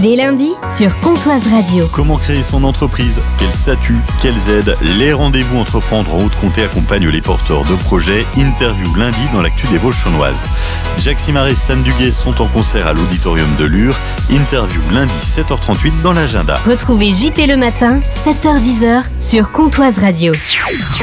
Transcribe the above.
Les lundis sur Comtoise Radio. Comment créer son entreprise? Quel statut? Quelles aides? Les rendez-vous Entreprendre en Haute-Comté accompagnent les porteurs de projets. Interview lundi dans l'actu des Vosges chaunoises. Jacques Simaré et Stan Duguay sont en concert à l'auditorium de Lure. Interview lundi 7h38 dans l'agenda. Retrouvez JP le matin, 7h-10h sur Comtoise Radio.